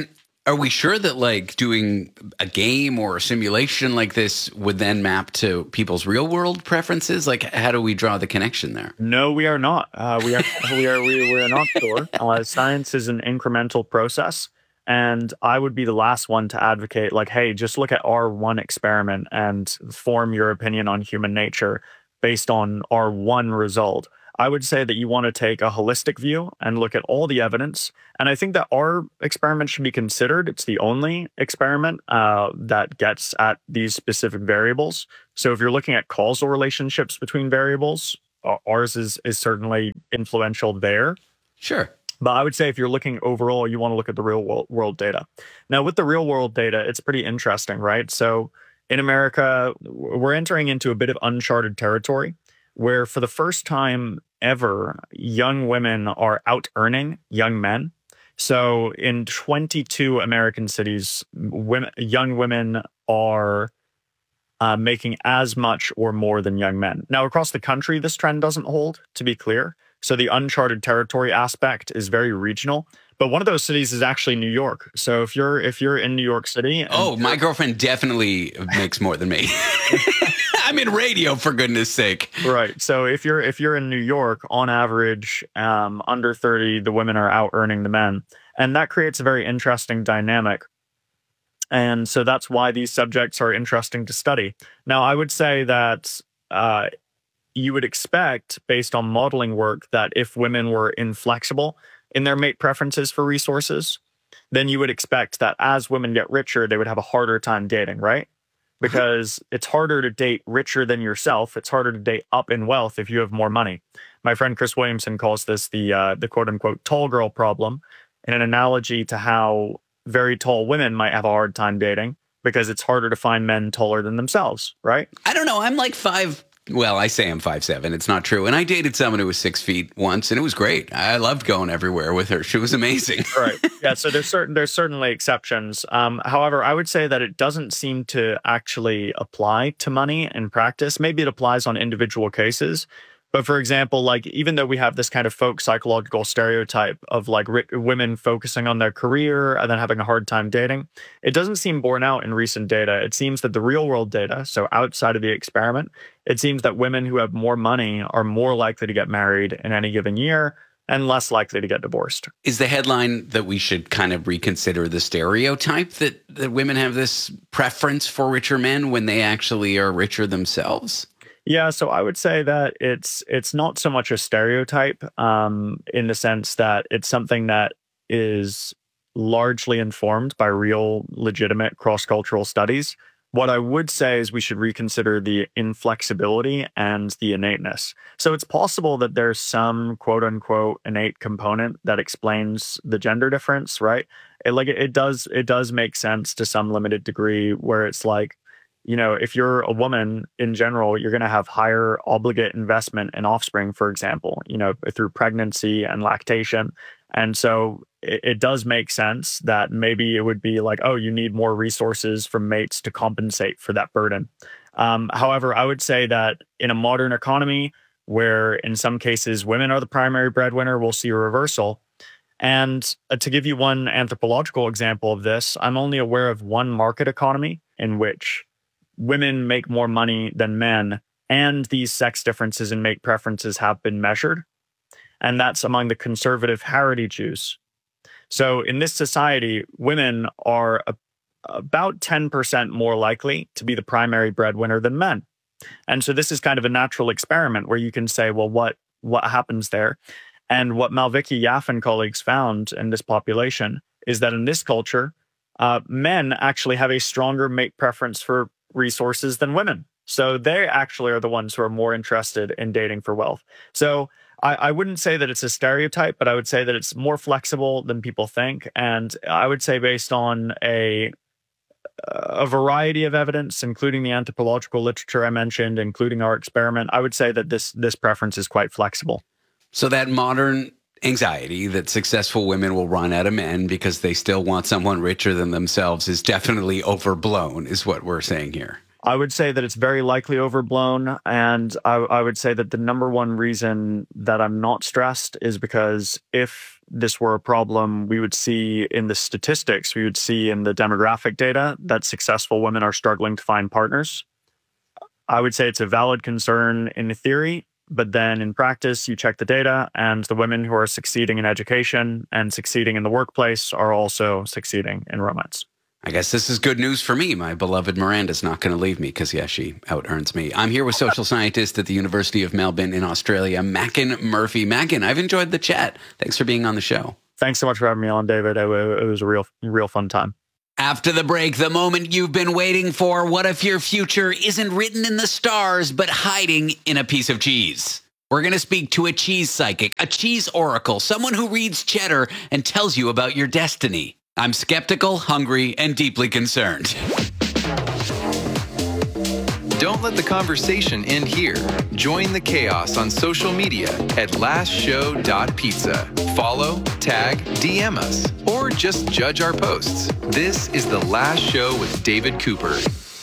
Are we sure that like doing a game or a simulation like this would then map to people's real world preferences? Like, how do we draw the connection there? No, we are not. Uh, we are we are we, we are not sure. Uh, science is an incremental process, and I would be the last one to advocate like, hey, just look at our one experiment and form your opinion on human nature based on our one result. I would say that you want to take a holistic view and look at all the evidence. And I think that our experiment should be considered. It's the only experiment uh, that gets at these specific variables. So if you're looking at causal relationships between variables, uh, ours is, is certainly influential there. Sure. But I would say if you're looking overall, you want to look at the real world, world data. Now, with the real world data, it's pretty interesting, right? So in America, we're entering into a bit of uncharted territory, where for the first time ever, young women are out-earning young men. So in twenty-two American cities, women, young women are uh, making as much or more than young men. Now, across the country, this trend doesn't hold, to be clear. So the uncharted territory aspect is very regional. But one of those cities is actually New York. So if you're if you're in New York City... Oh, my girlfriend definitely makes more than me. I'm in radio, for goodness sake. Right. So if you're if you're in New York, on average, um, under thirty, the women are out earning the men. And that creates a very interesting dynamic. And so that's why these subjects are interesting to study. Now, I would say that uh, you would expect, based on modeling work, that if women were inflexible in their mate preferences for resources, then you would expect that as women get richer, they would have a harder time dating, right? Because it's harder to date richer than yourself. It's harder to date up in wealth if you have more money. My friend Chris Williamson calls this the uh, the quote-unquote tall girl problem, in an analogy to how very tall women might have a hard time dating because it's harder to find men taller than themselves, right? I don't know. I'm like five. Well, I say I'm five seven. It's not true. And I dated someone who was six feet once, and it was great. I loved going everywhere with her. She was amazing. Right. Yeah. So there's certain there's certainly exceptions. Um, however, I would say that it doesn't seem to actually apply to money in practice. Maybe it applies on individual cases. But for example, like even though we have this kind of folk psychological stereotype of like ri- women focusing on their career and then having a hard time dating, it doesn't seem borne out in recent data. It seems that the real world data, so outside of the experiment, it seems that women who have more money are more likely to get married in any given year and less likely to get divorced. Is the headline that we should kind of reconsider the stereotype that, that women have this preference for richer men when they actually are richer themselves? Yeah, so I would say that it's it's not so much a stereotype um, in the sense that it's something that is largely informed by real, legitimate cross-cultural studies. What I would say is we should reconsider the inflexibility and the innateness. So it's possible that there's some quote-unquote innate component that explains the gender difference, right? It, like it does it does make sense to some limited degree where it's like, you know, if you're a woman in general, you're going to have higher obligate investment in offspring, for example, you know, through pregnancy and lactation. And so it, it does make sense that maybe it would be like, oh, you need more resources from mates to compensate for that burden. Um, however, I would say that in a modern economy where in some cases women are the primary breadwinner, we'll see a reversal. And uh, to give you one anthropological example of this, I'm only aware of one market economy in which women make more money than men, and these sex differences in mate preferences have been measured. And that's among the conservative Haredi Jews. So in this society, women are a, about ten percent more likely to be the primary breadwinner than men. And so this is kind of a natural experiment where you can say, well, what, what happens there? And what Malvicki, Yaffe, and colleagues found in this population is that in this culture, uh, men actually have a stronger mate preference for resources than women. So they actually are the ones who are more interested in dating for wealth. So I, I wouldn't say that it's a stereotype, but I would say that it's more flexible than people think. And I would say based on a a variety of evidence, including the anthropological literature I mentioned, including our experiment, I would say that this this preference is quite flexible. So that modern anxiety that successful women will run out of men because they still want someone richer than themselves is definitely overblown, is what we're saying here. I would say that it's very likely overblown. And I, I would say that the number one reason that I'm not stressed is because if this were a problem, we would see in the statistics, we would see in the demographic data that successful women are struggling to find partners. I would say it's a valid concern in theory, but then in practice, you check the data and the women who are succeeding in education and succeeding in the workplace are also succeeding in romance. I guess this is good news for me. My beloved Miranda's not going to leave me because, yeah, she out-earns me. I'm here with social scientist at the University of Melbourne in Australia, Mackin Murphy. Mackin, I've enjoyed the chat. Thanks for being on the show. Thanks so much for having me on, David. It, it was a real, real fun time. After the break, the moment you've been waiting for. What if your future isn't written in the stars, but hiding in a piece of cheese? We're going to speak to a cheese psychic, a cheese oracle, someone who reads cheddar and tells you about your destiny. I'm skeptical, hungry, and deeply concerned. Don't let the conversation end here. Join the chaos on social media at last show dot pizza. Follow, tag, D M us, or just judge our posts. This is The Last Show with David Cooper.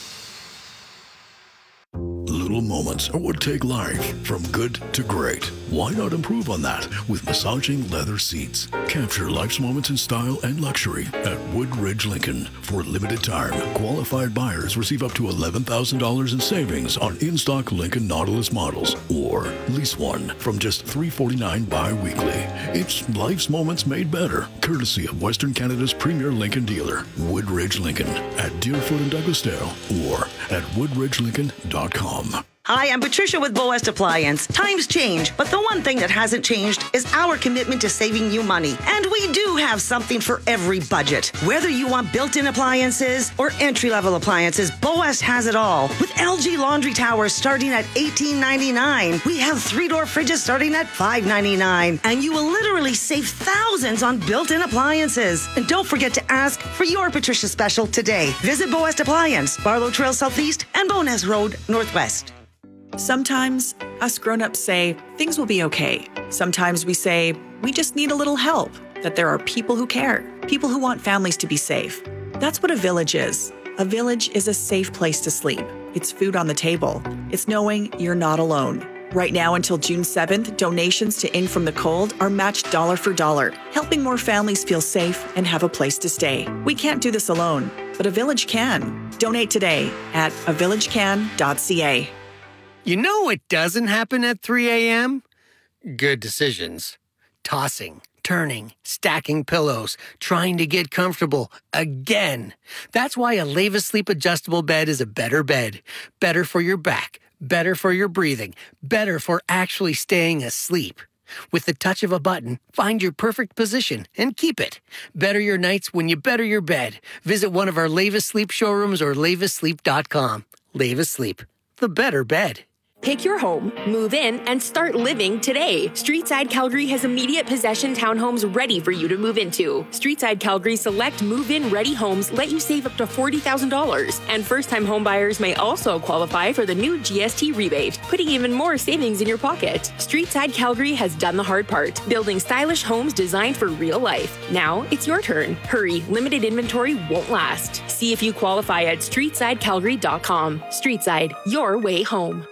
Little moments are what take life from good to great. Why not improve on that with massaging leather seats? Capture life's moments in style and luxury at Woodridge Lincoln. For a limited time, qualified buyers receive up to eleven thousand dollars in savings on in-stock Lincoln Nautilus models, or lease one from just three hundred forty-nine dollars bi-weekly. It's life's moments made better, courtesy of Western Canada's premier Lincoln dealer, Woodridge Lincoln, at Deerfoot and Douglasdale, or at woodridge lincoln dot com. Hi, I'm Patricia with Boest Appliance. Times change, but the one thing that hasn't changed is our commitment to saving you money. And we do have something for every budget. Whether you want built-in appliances or entry-level appliances, Boest has it all. With L G laundry towers starting at eighteen ninety-nine, we have three-door fridges starting at five ninety-nine, and you will literally save thousands on built-in appliances. And don't forget to ask for your Patricia special today. Visit Boest Appliance, Barlow Trail Southeast and Bowness Road Northwest. Sometimes us grown-ups say things will be okay. Sometimes we say we just need a little help, that there are people who care, people who want families to be safe. That's what a village is. A village is a safe place to sleep. It's food on the table. It's knowing you're not alone. Right now until June seventh, donations to In From the Cold are matched dollar for dollar, helping more families feel safe and have a place to stay. We can't do this alone, but a village can. Donate today at a village can dot c a. You know what doesn't happen at three a.m.? Good decisions. Tossing, turning, stacking pillows, trying to get comfortable again. That's why a Leva Sleep adjustable bed is a better bed. Better for your back, better for your breathing, better for actually staying asleep. With the touch of a button, find your perfect position and keep it. Better your nights when you better your bed. Visit one of our Leva Sleep showrooms or leva sleep dot com. Leva Sleep, the better bed. Pick your home, move in, and start living today. Streetside Calgary has immediate possession townhomes ready for you to move into. Streetside Calgary select move-in ready homes let you save up to forty thousand dollars. And first-time homebuyers may also qualify for the new G S T rebate, putting even more savings in your pocket. Streetside Calgary has done the hard part, building stylish homes designed for real life. Now it's your turn. Hurry, limited inventory won't last. See if you qualify at streetside calgary dot com. Streetside, your way home.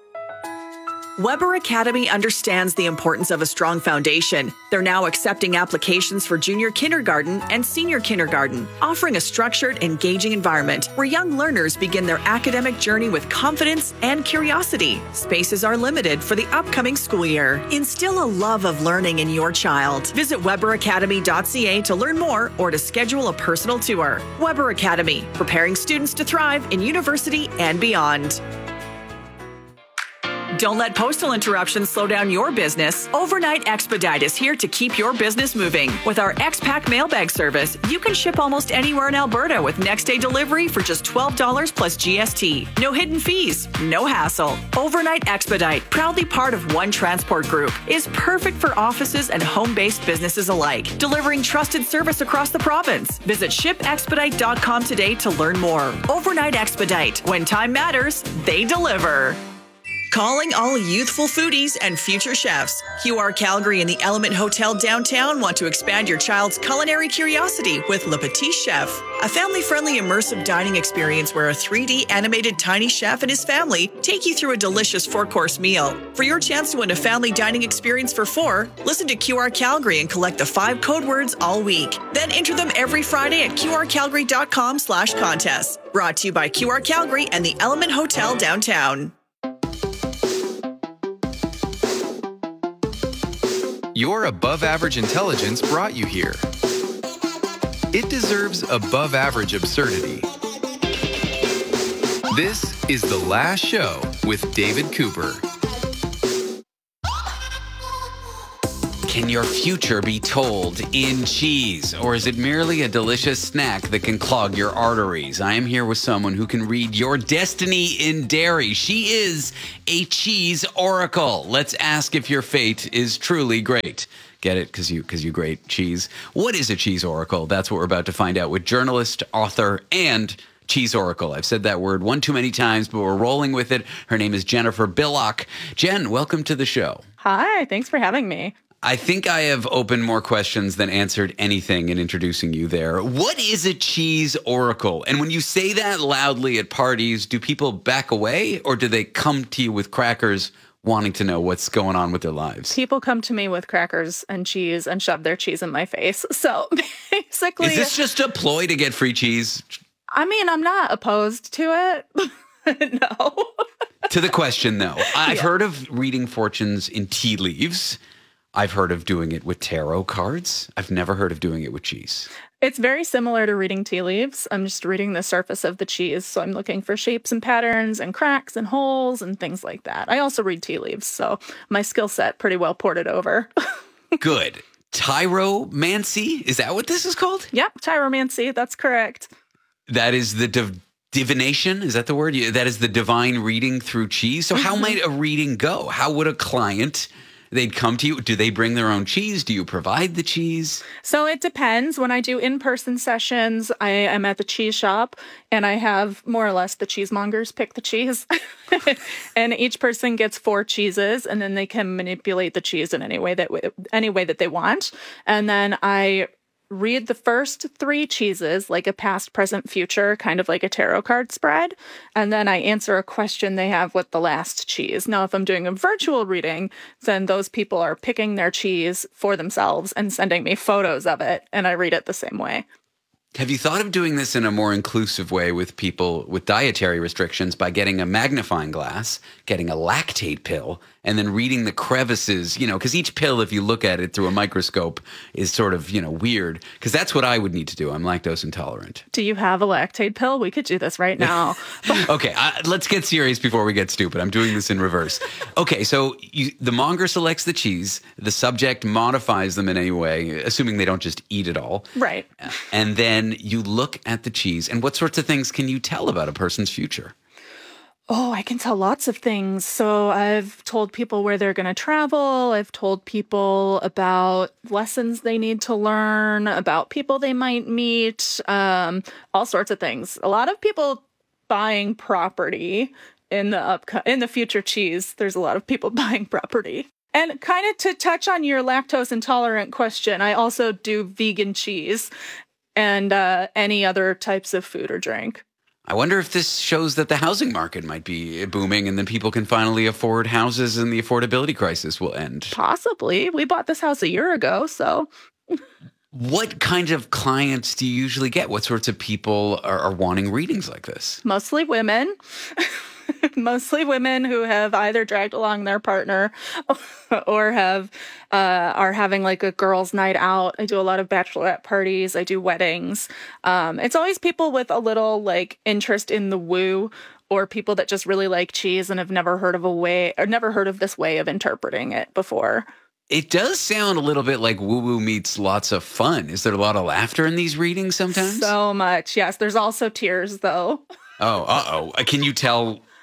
Weber Academy understands the importance of a strong foundation. They're now accepting applications for junior kindergarten and senior kindergarten, offering a structured, engaging environment where young learners begin their academic journey with confidence and curiosity. Spaces are limited for the upcoming school year. Instill a love of learning in your child. Visit weber academy dot c a to learn more or to schedule a personal tour. Weber Academy, preparing students to thrive in university and beyond. Don't let postal interruptions slow down your business. Overnight Expedite is here to keep your business moving. With our X-Pack mailbag service, you can ship almost anywhere in Alberta with next-day delivery for just twelve dollars plus G S T. No hidden fees, no hassle. Overnight Expedite, proudly part of One Transport Group, is perfect for offices and home-based businesses alike, delivering trusted service across the province. Visit ship expedite dot com today to learn more. Overnight Expedite. When time matters, they deliver. Calling all youthful foodies and future chefs. Q R Calgary and the Element Hotel downtown want to expand your child's culinary curiosity with Le Petit Chef, a family-friendly immersive dining experience where a three D animated tiny chef and his family take you through a delicious four-course meal. For your chance to win a family dining experience for four, listen to Q R Calgary and collect the five code words all week. Then enter them every Friday at qrcalgary.com slash contest. Brought to you by Q R Calgary and the Element Hotel downtown. Your above-average intelligence brought you here. It deserves above-average absurdity. This is The Last Show with David Cooper. Can your future be told in cheese, or is it merely a delicious snack that can clog your arteries? I am here with someone who can read your destiny in dairy. She is a cheese oracle. Let's ask if your fate is truly great. Get it? Because you, because you great cheese. What is a cheese oracle? That's what we're about to find out with journalist, author, and cheese oracle. I've said that word one too many times, but we're rolling with it. Her name is Jennifer Billock. Jen, welcome to the show. Hi, thanks for having me. I think I have opened more questions than answered anything in introducing you there. What is a cheese oracle? And when you say that loudly at parties, do people back away or do they come to you with crackers wanting to know what's going on with their lives? People come to me with crackers and cheese and shove their cheese in my face. So basically... Is this just a ploy to get free cheese? I mean, I'm not opposed to it. No. To the question, though. I've Yeah. heard of reading fortunes in tea leaves. I've heard of doing it with tarot cards. I've never heard of doing it with cheese. It's very similar to reading tea leaves. I'm just reading the surface of the cheese. So I'm looking for shapes and patterns and cracks and holes and things like that. I also read tea leaves. So my skill set pretty well ported over. Good. Tyromancy? Is that what this is called? Yep. Tyromancy. That's correct. That is the div- divination? Is that the word? Yeah, that is the divine reading through cheese. So how might a reading go? How would a client... They'd come to you. Do they bring their own cheese? Do you provide the cheese? So it depends. When I do in-person sessions, I am at the cheese shop and I have more or less the cheesemongers pick the cheese. And each person gets four cheeses and then they can manipulate the cheese in any way that any way that they want. And then I read the first three cheeses like a past, present, future, kind of like a tarot card spread. And then I answer a question they have with the last cheese. Now, if I'm doing a virtual reading, then those people are picking their cheese for themselves and sending me photos of it. And I read it the same way. Have you thought of doing this in a more inclusive way with people with dietary restrictions by getting a magnifying glass, getting a lactate pill, and then reading the crevices, you know, because each pill, if you look at it through a microscope, is sort of, you know, weird. Because that's what I would need to do. I'm lactose intolerant. Do you have a lactate pill? We could do this right now. Okay, uh, let's get serious before we get stupid. I'm doing this in reverse. Okay, so you, the monger selects the cheese. The subject modifies them in any way, assuming they don't just eat it all. Right. And then you look at the cheese. And what sorts of things can you tell about a person's future? Oh, I can tell lots of things. So I've told people where they're going to travel. I've told people about lessons they need to learn, about people they might meet, um, all sorts of things. A lot of people buying property in the upco- in the future cheese. There's a lot of people buying property. And kind of to touch on your lactose intolerant question, I also do vegan cheese and uh, any other types of food or drink. I wonder if this shows that the housing market might be booming and then people can finally afford houses and the affordability crisis will end. Possibly. We bought this house a year ago, so... What kind of clients do you usually get? What sorts of people are, are wanting readings like this? Mostly women. Mostly women who have either dragged along their partner or have uh, are having like a girls' night out. I do a lot of bachelorette parties. I do weddings. Um, it's always people with a little like interest in the woo, or people that just really like cheese and have never heard of a way or never heard of this way of interpreting it before. It does sound a little bit like woo-woo meets lots of fun. Is there a lot of laughter in these readings sometimes? So much. Yes. There's also tears, though. Oh, uh-oh. Can you tell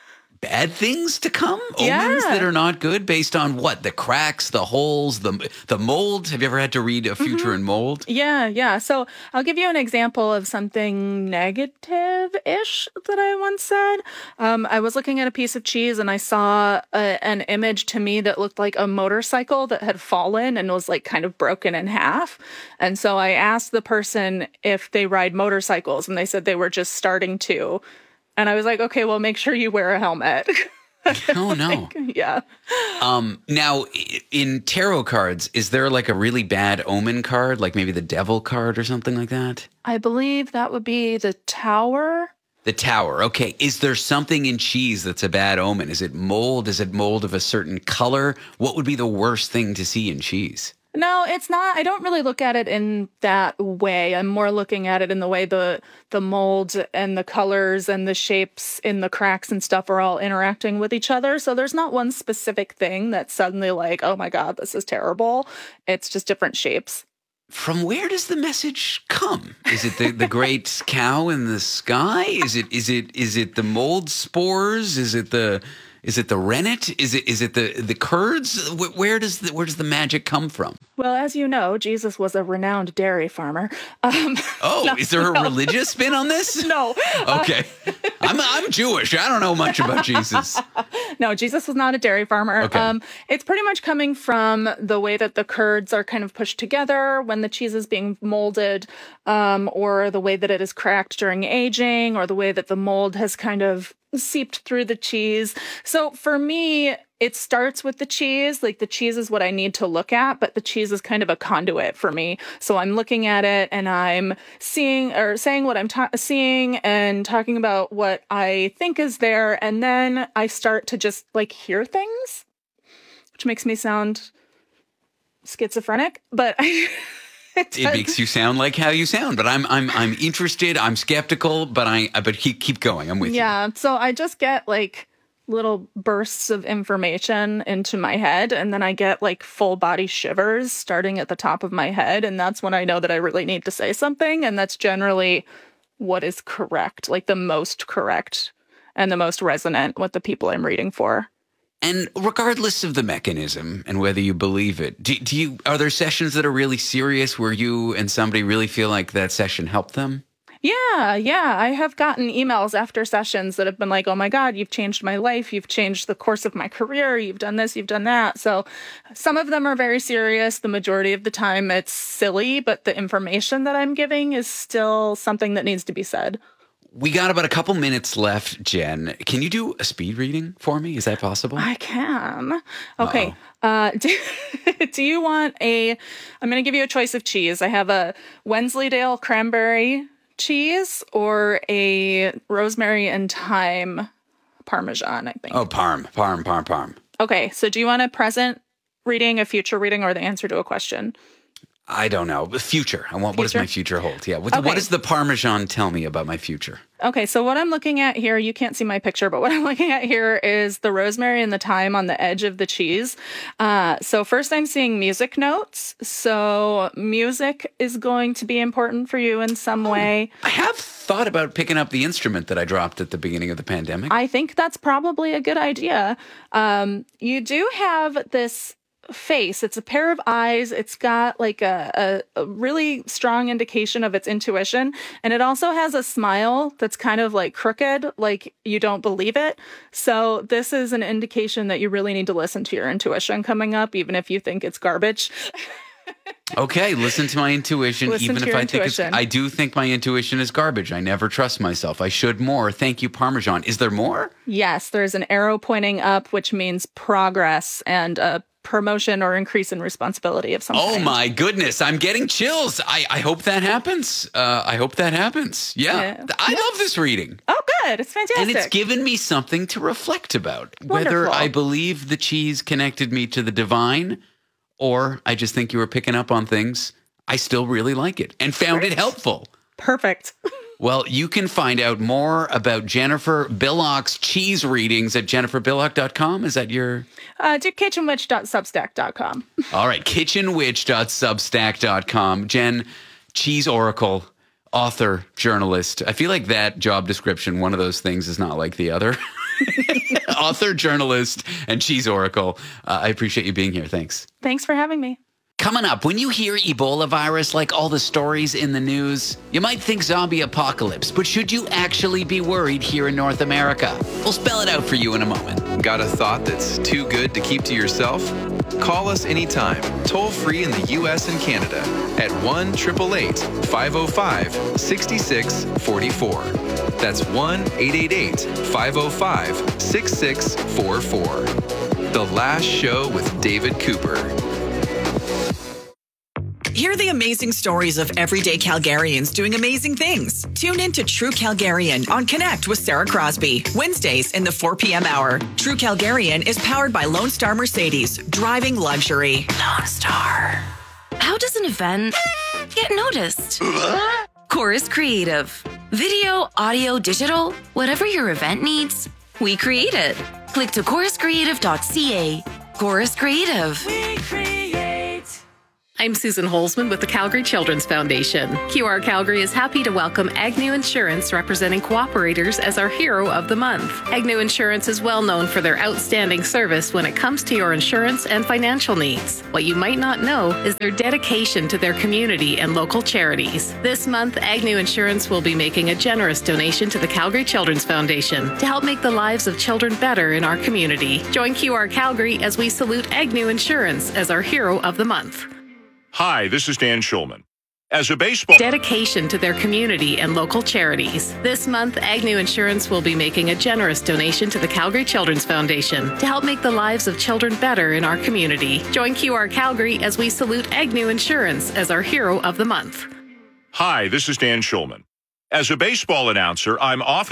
bad things to come? Yeah. Omens that are not good based on what? The cracks, the holes, the the mold? Have you ever had to read A Future in Mold? Yeah, yeah. So I'll give you an example of something negative-ish that I once said. Um, I was looking at a piece of cheese and I saw a, an image to me that looked like a motorcycle that had fallen and was like kind of broken in half. And so I asked the person if they ride motorcycles and they said they were just starting to. And I was like, okay, well, make sure you wear a helmet. Oh, no. Like, yeah. Um, now, i- in tarot cards, is there like a really bad omen card, like maybe the devil card or something like that? I believe that would be the Tower. The Tower. Okay. Is there something in cheese that's a bad omen? Is it mold? Is it mold of a certain color? What would be the worst thing to see in cheese? No, it's not. I don't really look at it in that way. I'm more looking at it in the way the the mold and the colors and the shapes in the cracks and stuff are all interacting with each other. So there's not one specific thing that's suddenly like, oh my God, this is terrible. It's just different shapes. From where does the message come? Is it the, the great cow in the sky? Is it is it is it the mold spores? Is it the Is it the rennet? Is it is it the the curds? Where does the, where does the magic come from? Well, as you know, Jesus was a renowned dairy farmer. Um, oh, no, is there a no. religious spin on this? No. Okay, I'm I'm Jewish. I don't know much about Jesus. No, Jesus was not a dairy farmer. Okay. Um, it's pretty much coming from the way that the curds are kind of pushed together when the cheese is being molded, um, or the way that it is cracked during aging, or the way that the mold has kind of seeped through the cheese. So for me, it starts with the cheese. Like the cheese is what I need to look at, but the cheese is kind of a conduit for me. So I'm looking at it and I'm seeing or saying what I'm ta- seeing and talking about what I think is there. And then I start to just like hear things, which makes me sound schizophrenic, but I... It makes you sound like how you sound, but I'm I'm I'm interested. I'm skeptical, but I but keep keep going. I'm with you. Yeah, so I just get like little bursts of information into my head, and then I get like full body shivers starting at the top of my head, and that's when I know that I really need to say something, and that's generally what is correct, like the most correct and the most resonant with the people I'm reading for. And regardless of the mechanism and whether you believe it, do, do you are there sessions that are really serious where you and somebody really feel like that session helped them? Yeah, yeah. I have gotten emails after sessions that have been like, oh my God, you've changed my life. You've changed the course of my career. You've done this, you've done that. So some of them are very serious. The majority of the time it's silly, but the information that I'm giving is still something that needs to be said. We got about a couple minutes left, Jen. Can you do a speed reading for me? Is that possible? I can. Okay. Uh, do, do you want a, I'm going to give you a choice of cheese. I have a Wensleydale cranberry cheese or a rosemary and thyme Parmesan, I think. Oh, parm, parm, parm, parm. Okay. So do you want a present reading, a future reading, or the answer to a question? I don't know. The future. I want. What does Future? my future hold? Yeah. What, Okay. what does the Parmesan tell me about my future? Okay, so what I'm looking at here, you can't see my picture, but what I'm looking at here is the rosemary and the thyme on the edge of the cheese. Uh, so first I'm seeing music notes. So music is going to be important for you in some way. I have thought about picking up the instrument that I dropped at the beginning of the pandemic. I think that's probably a good idea. Um, you do have this face. It's a pair of eyes. It's got like a, a, a really strong indication of its intuition. And it also has a smile that's kind of like crooked, like you don't believe it. So this is an indication that you really need to listen to your intuition coming up, even if you think it's garbage. Okay, listen to my intuition, Listen even to if your I think it's, intuition. I do think my intuition is garbage. I never trust myself. I should more. Thank you, Parmesan. Is there more? Yes, there's an arrow pointing up, which means progress and a promotion or increase in responsibility of some Oh kind. my goodness, I'm getting chills. I, I hope that happens. Uh, I hope that happens. Yeah, Yeah. I love this reading. Oh, good. It's fantastic. And it's given me something to reflect about. Whether Wonderful. I believe the cheese connected me to the divine or I just think you were picking up on things, I still really like it and found it helpful. Perfect. Well, you can find out more about Jennifer Billock's cheese readings at jennifer billock dot com. Is that your... Uh, do kitchen witch dot substack dot com. All right, kitchen witch dot substack dot com. Jen, cheese oracle, author, journalist. I feel like that job description, one of those things is not like the other. Author, journalist, and cheese oracle. Uh, I appreciate you being here. Thanks. Thanks for having me. Coming up, when you hear Ebola virus, like all the stories in the news, you might think zombie apocalypse, but should you actually be worried here in North America? We'll spell it out for you in a moment. Got a thought that's too good to keep to yourself? Call us anytime, toll free in the U S and Canada at one eight eight eight, five oh five, six six four four. That's one eight eight eight, five oh five, six six four four. The Last Show with David Cooper. Hear the amazing stories of everyday Calgarians doing amazing things. Tune in to True Calgarian on Connect with Sarah Crosby, Wednesdays in the four p.m. hour. True Calgarian is powered by Lone Star Mercedes, driving luxury. Lone Star. How does an event get noticed? Chorus Creative. Video, audio, digital, whatever your event needs, we create it. Click to chorus creative dot c a. Chorus Creative. We create. I'm Susan Holzman with the Calgary Children's Foundation. Q R Calgary is happy to welcome Agnew Insurance, representing cooperators, as our Hero of the Month. Agnew Insurance is well known for their outstanding service when it comes to your insurance and financial needs. What you might not know is their dedication to their community and local charities. This month, Agnew Insurance will be making a generous donation to the Calgary Children's Foundation to help make the lives of children better in our community. Join Q R Calgary as we salute Agnew Insurance as our Hero of the Month. Hi, this is Dan Schulman. As a baseball dedication to their community and local charities. This month, Agnew Insurance will be making a generous donation to the Calgary Children's Foundation to help make the lives of children better in our community. Join Q R Calgary as we salute Agnew Insurance as our Hero of the Month. Hi, this is Dan Schulman. As a baseball announcer, I'm often